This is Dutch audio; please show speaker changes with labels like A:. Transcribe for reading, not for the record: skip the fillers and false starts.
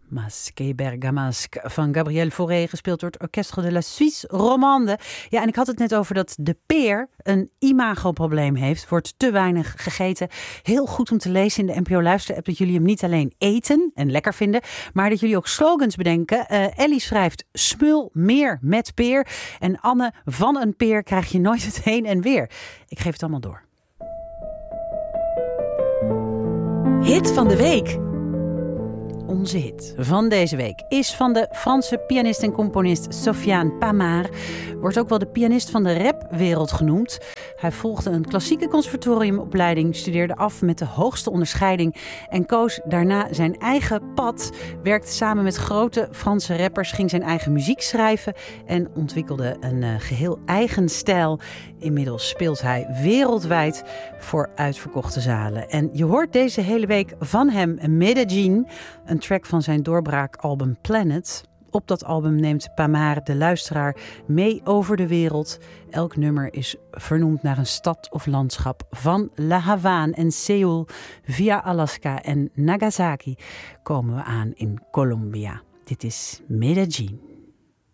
A: Masque Bergamasque van Gabriel Fauré, gespeeld door het Orchestre de la Suisse Romande. Ja, en ik had het net over dat de peer een imagoprobleem heeft. Wordt te weinig gegeten. Heel goed om te lezen in de NPO Luister-app dat jullie hem niet alleen eten en lekker vinden, maar dat jullie ook slogans bedenken. Ellie schrijft: smul meer met peer. En Anne: van een peer krijg je nooit het heen en weer. Ik geef het allemaal door. Hit van de week. Onze hit van deze week is van de Franse pianist en componist Sofiane Pamart. Wordt ook wel de pianist van de rapwereld genoemd. Hij volgde een klassieke conservatoriumopleiding, studeerde af met de hoogste onderscheiding en koos daarna zijn eigen pad. Werkte samen met grote Franse rappers, ging zijn eigen muziek schrijven en ontwikkelde een geheel eigen stijl. Inmiddels speelt hij wereldwijd voor uitverkochte zalen. En je hoort deze hele week van hem Medellin, een track van zijn doorbraakalbum Planet. Op dat album neemt Pamart de luisteraar mee over de wereld. Elk nummer is vernoemd naar een stad of landschap. Van La Havane en Seoul via Alaska en Nagasaki komen we aan in Colombia. Dit is Medellin.